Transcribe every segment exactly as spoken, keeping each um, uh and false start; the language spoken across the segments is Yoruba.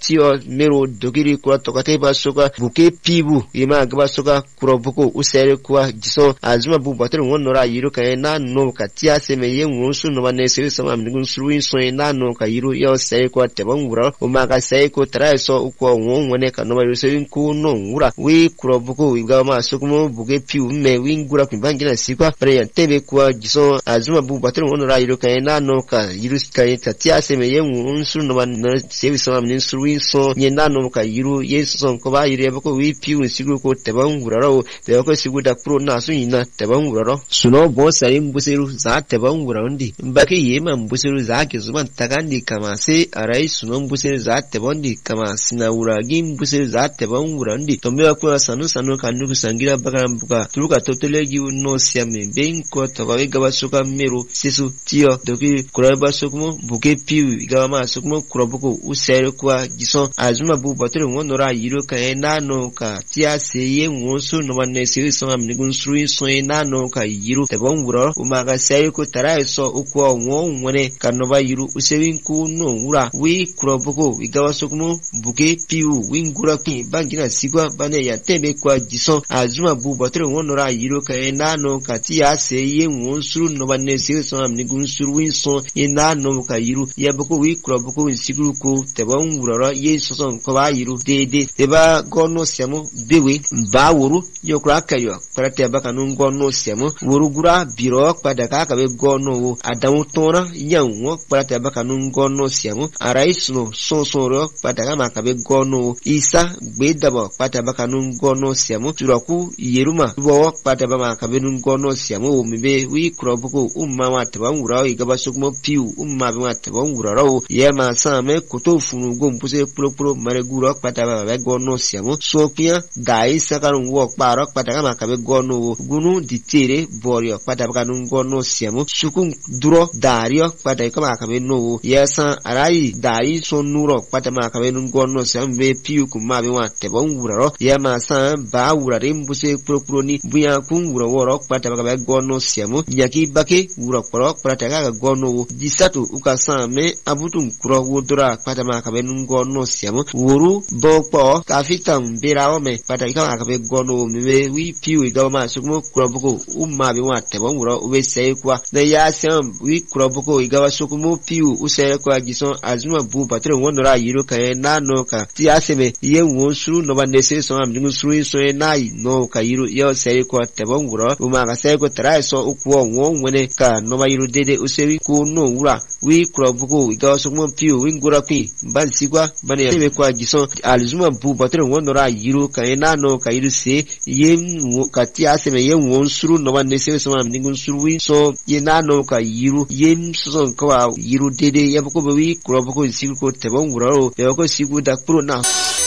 tio mero dogiri kwa tokate basoka buke pibu ima gabasoka kurobuko usere kwa jiso azuma bu batere wonora yiro ka na no katia seme ye wonsu no manese sama mnigun suruin so na no ka yiro yo sere kwa tebon wura o maka sere ko trai so ukwo won wone ka no yiro se ku no wura we kurobuko iga ma sokumo buke piu me wingura kwibangina sikwa pre tebe kwa jiso azuma bu batere wonora yiro ka na no ka yiro ka katia seme ye wonsu no manese sama mnigun suruin so ye na no ka yiro yesu son ko ba yiro ko we piu sigu ko tebon wura ro be ko sigu da pro na su ina tebon wura ro suno bo sari mbuseru za tebon wura ndi mbaki yema mbuseru za ke zuban tagandi kama se arai suno mbuseru za tebon di kama sina wura gi mbuseru za tebon wura ndi to me ko sanu sanu kanu kusangira bakaram buka turuka totele gi no siame ben ko to ba ga basuka meru sisu tio doki kuraba sukumo buke piu ga ma sukumo kurabuko usere kwa jison azuma bu batere wonora yiro ka na no ka tia se ye wonso no manne se so am nigun suri so na no ka yiro tebon wura umaga se ko tara so ukwo won wone kanoba yiro usewin ku no wura wi kurabuko igawa sukumo buke piu wingura ki bangina sigwa bane ya tebe kwa jison azuma bu batere wonora yiro ka na no ka tia se ye wonso no manne se so am nigun suri so na no ka yiro ya buko wi kurabuko siguru ko tebon wura ye so so ko ba yiro dede deba gono siamo bewe ba wuru yokra kayo parate baka nun gono siamo wuru gura biro pada ka ka be gono wo adamu tora yanwo parate baka nun gono siamo araisno so so ro pada ka ma ka be gono isa gbedabo pada baka nun gono siamo turaku yeruma wo pada ba ma ka be nun gono siamo mebe wi krobuko umma wa taba wura igaba sukmo piu umma be wa taba wura ro yema same koto funu gompuse pro pro mare gura pada ba be gono siamo sopia dai sakarun wo parok pada ma ka be gono gunu ditere borio pada ba nun gono siamo sukun duro dario pada ka ma ka be no yesa arai dai sonuro pada ma ka be nun gono siamo be piu kuma be wa taba wura ro yema sa ba wura rembuse pro pro ni buya kun wura woro pada ba ka be gono siamo yaki bake wura porok pada ka gono disatu ukasa me abutun kuro wodora pada ma ka be nun gono siamo wuru bopo kafitam berawo me pada ka ka be gono me wi piu ga ma sukmo kurobuko umma be wa tebo wuro ube sei kwa na ya sam wi kurobuko ga sukmo piu usere kwa gison azuma bu patre wonora yiro ka na no ka ti aseme ye wonsu no bande se so am dingu suru so nai no ka yiro yo sei kwa tebo wuro uma ka sei ko trai so ukwo won wone ka no ba yiro dede usewi ku no wura wi kurobuko ga sukmo piu wi ngura ki ban sigwa bane se kwa gison azuma bu patre wonora yiro ka na no ka yiro se ye ka ti aseme ye wonsu no bande se so am dingu suru so ye na no ka yiro ye so ko yiro dede ya ko wi kurobuko sigu ko tebo wuro e ko sigu da pro na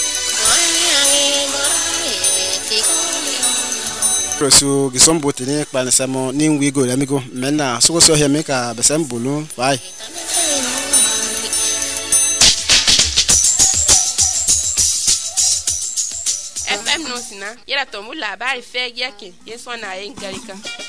Prosu gisombo tene kpana samo ni wigo amigo mena soko so heme ka besambulu vai F M no sina yera tomu labari fegi yake yeso na yin garika